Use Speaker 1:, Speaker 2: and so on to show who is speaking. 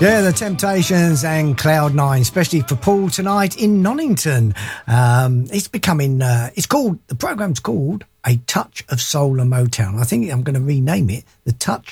Speaker 1: Yeah, the Temptations and Cloud9, especially for Paul tonight in Nonnington. It's becoming, the programme's called A Touch of Soul and Motown. I think I'm going to rename it The Touch